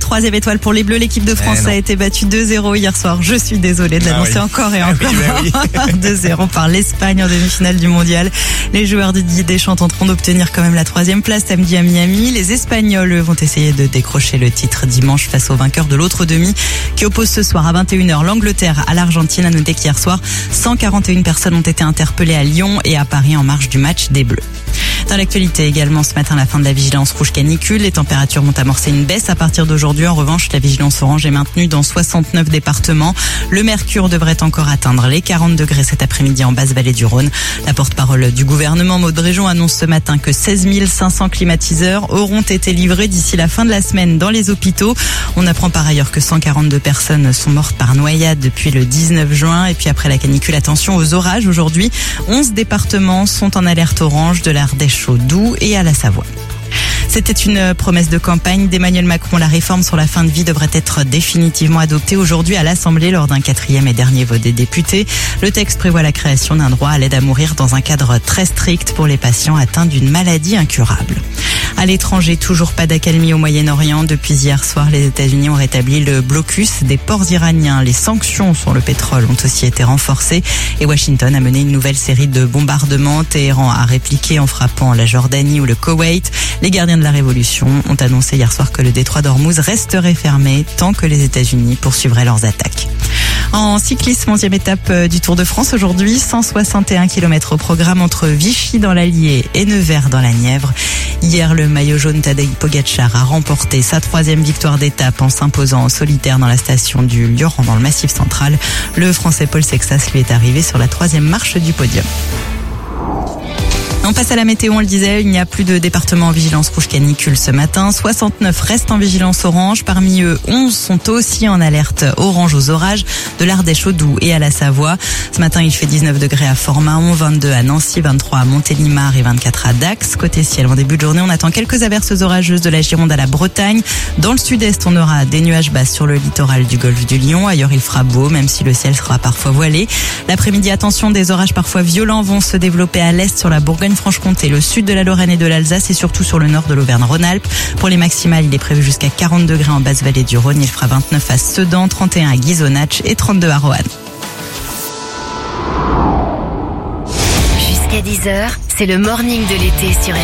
troisième étoile pour les Bleus. L'équipe de France a été battue 2-0 hier soir. Je suis désolée de l'annoncer encore et encore. 2-0 par l'Espagne en demi-finale du mondial. Les joueurs de Didier Deschamps tenteront d'obtenir quand même la troisième place samedi à Miami. Les Espagnols vont essayer de décrocher le titre dimanche face au vainqueur de l'autre demi qui oppose ce soir à 21h l'Angleterre à l'Argentine. À noter qu'hier soir, 141 personnes ont été interpellées à Lyon et à Paris en marge du match des Bleus. Dans l'actualité également, ce matin, la fin de la vigilance rouge canicule. Les températures vont amorcer une baisse à partir d'aujourd'hui. En revanche, la vigilance orange est maintenue dans 69 départements. Le mercure devrait encore atteindre les 40 degrés cet après-midi en basse vallée du Rhône. La porte-parole du gouvernement, Maud Région, annonce ce matin que 16 500 climatiseurs auront été livrés d'ici la fin de la semaine dans les hôpitaux. On apprend par ailleurs que 142 personnes sont mortes par noyade depuis le 19 juin. Et puis après la canicule, attention aux orages. Aujourd'hui, 11 départements sont en alerte orange, de l'Ardèche au Doubs et à la Savoie. C'était une promesse de campagne d'Emmanuel Macron. La réforme sur la fin de vie devrait être définitivement adoptée aujourd'hui à l'Assemblée lors d'un 4e et dernier vote des députés. Le texte prévoit la création d'un droit à l'aide à mourir dans un cadre très strict pour les patients atteints d'une maladie incurable. À l'étranger, toujours pas d'accalmie au Moyen-Orient. Depuis hier soir, les États-Unis ont rétabli le blocus des ports iraniens. Les sanctions sur le pétrole ont aussi été renforcées et Washington a mené une nouvelle série de bombardements. Téhéran a répliqué en frappant la Jordanie ou le Koweït. Les gardiens de la Révolution ont annoncé hier soir que le détroit d'Ormuz resterait fermé tant que les États-Unis poursuivraient leurs attaques. En cyclisme, 11e étape du Tour de France aujourd'hui, 161 km au programme entre Vichy dans l'Allier et Nevers dans la Nièvre. Hier, le maillot jaune Tadej Pogačar a remporté sa 3e victoire d'étape en s'imposant en solitaire dans la station du Lioran dans le Massif central. Le Français Paul Sexas lui est arrivé sur la 3e marche du podium. On passe à la météo, on le disait, il n'y a plus de département en vigilance rouge canicule ce matin. 69 restent en vigilance orange. Parmi eux, 11 sont aussi en alerte orange aux orages de l'Ardèche au Doubs et à la Savoie. Ce matin, il fait 19 degrés à Fort-Mahon, 22 à Nancy, 23 à Montélimar et 24 à Dax. Côté ciel, en début de journée, on attend quelques averses orageuses de la Gironde à la Bretagne. Dans le sud-est, on aura des nuages bas sur le littoral du golfe du Lion. Ailleurs, il fera beau, même si le ciel sera parfois voilé. L'après-midi, attention, des orages parfois violents vont se développer à l'est sur la Bourgogne-Franche-Comté, le sud de la Lorraine et de l'Alsace et surtout sur le nord de l'Auvergne-Rhône-Alpes. Pour les maximales, il est prévu jusqu'à 40 degrés en basse vallée du Rhône. Il fera 29 à Sedan, 31 à Ghisonaccia et 32 à Roanne. Jusqu'à 10h, c'est le morning de l'été sur